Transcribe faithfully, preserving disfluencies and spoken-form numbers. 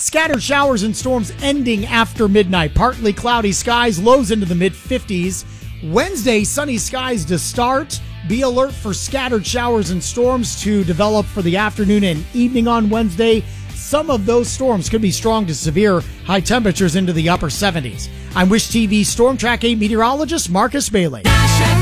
Scattered showers and storms ending after midnight. Partly cloudy skies, lows into the mid fifties. Wednesday, sunny skies to start. Be alert for scattered showers and storms to develop for the afternoon and evening on Wednesday. Some of those storms could be strong to severe, high temperatures into the upper seventies. I'm Wish T V Storm Track eight meteorologist Marcus Bailey.